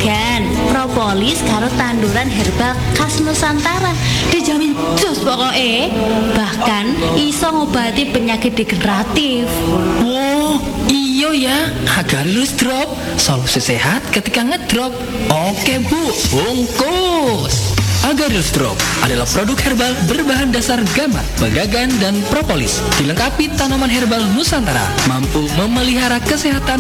Bagan, propolis karo tanduran herbal khas Nusantara. Dijamin jos pokoknya. Bahkan iso ngobati penyakit degeneratif. Oh, iya ya. Agarus drop, solusi sehat ketika ngedrop. Oke Bu, bungkus. Agarus Drop adalah produk herbal berbahan dasar gamat, pegagan, dan propolis. Dilengkapi tanaman herbal Nusantara, mampu memelihara kesehatan